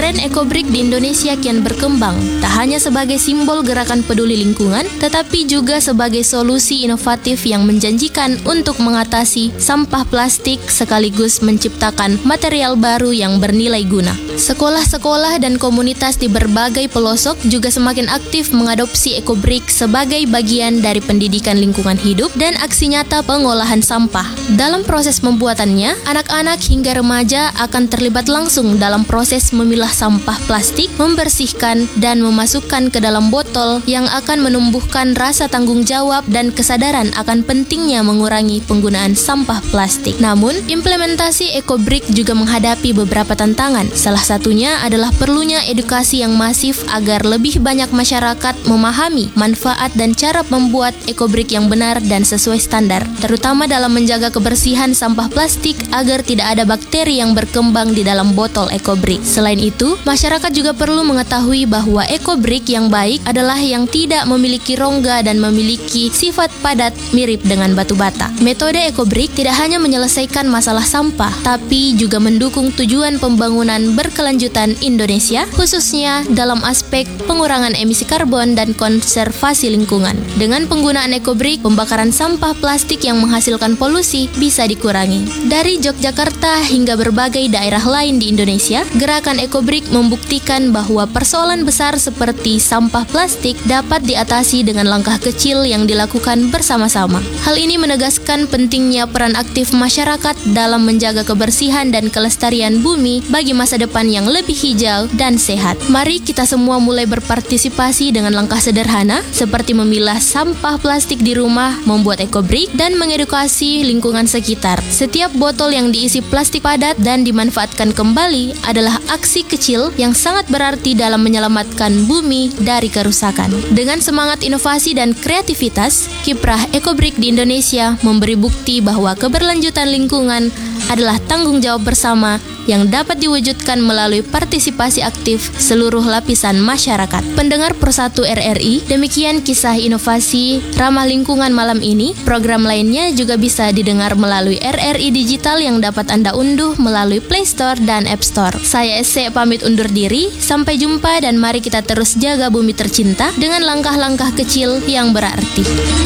Tren ekobrik di Indonesia kian berkembang, tak hanya sebagai simbol gerakan peduli lingkungan, tetapi juga sebagai solusi inovatif yang menjanjikan untuk mengatasi sampah plastik sekaligus menciptakan material baru yang bernilai guna. Sekolah-sekolah dan komunitas di berbagai pelosok juga semakin aktif mengadopsi ekobrik sebagai bagian dari pendidikan lingkungan hidup dan aksi nyata pengolahan sampah. Dalam proses pembuatannya, anak-anak hingga remaja akan terlibat langsung dalam proses memilah sampah plastik, membersihkan, dan memasukkan ke dalam botol yang akan menumbuhkan rasa tanggung jawab dan kesadaran akan pentingnya mengurangi penggunaan sampah plastik. Namun, implementasi ekobrik juga menghadapi beberapa tantangan. Salah satunya adalah perlunya edukasi yang masif agar lebih banyak masyarakat memahami manfaat dan cara membuat ekobrik yang benar dan sesuai standar, terutama dalam menjaga kebersihan sampah plastik agar tidak ada bakteri yang berkembang di dalam botol ekobrik. Selain itu, masyarakat juga perlu mengetahui bahwa ekobrik yang baik adalah yang tidak memiliki rongga dan memiliki sifat padat mirip dengan batu bata. Metode ekobrik tidak hanya menyelesaikan masalah sampah, tapi juga mendukung tujuan pembangunan berkelanjutan Indonesia, khususnya dalam aspek pengurangan emisi karbon dan konservasi lingkungan. Dengan penggunaan ekobrik, pembakaran sampah plastik yang menghasilkan polusi bisa dikurangi. Dari Yogyakarta hingga berbagai daerah lain di Indonesia, gerakan ekobrik membuktikan bahwa persoalan besar seperti sampah plastik dapat diatasi dengan langkah kecil yang dilakukan bersama-sama. Hal ini menegaskan pentingnya peran aktif masyarakat dalam menjaga kebersihan dan kelestarian bumi bagi masa depan yang lebih hijau dan sehat. Mari kita semua mulai berpartisipasi dengan langkah sederhana seperti memilah sampah plastik di rumah, membuat ekobrik, dan mengedukasi lingkungan sekitar. Setiap botol yang diisi plastik padat dan dimanfaatkan kembali adalah aksi kecil yang sangat berarti dalam menyelamatkan bumi dari kerusakan. Dengan semangat inovasi dan kreativitas, kiprah ekobrik di Indonesia memberi bukti bahwa keberlanjutan lingkungan adalah tanggung jawab bersama yang dapat diwujudkan melalui partisipasi aktif seluruh lapisan masyarakat. Pendengar Persatu RRI, demikian kisah inovasi ramah lingkungan malam ini. Program lainnya juga bisa didengar melalui RRI Digital yang dapat Anda unduh melalui Play Store dan App Store. Saya SC pamit undur diri, sampai jumpa dan mari kita terus jaga bumi tercinta dengan langkah-langkah kecil yang berarti.